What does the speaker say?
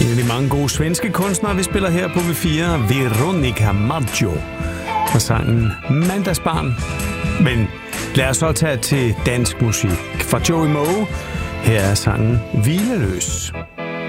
En af de mange gode svenske kunstnere, vi spiller her på V4, Veronica Maggio, og sangen Mandagsbarn. Men lad os så tage til dansk musik. Fra Joey Moe, her er sangen Hvileløs.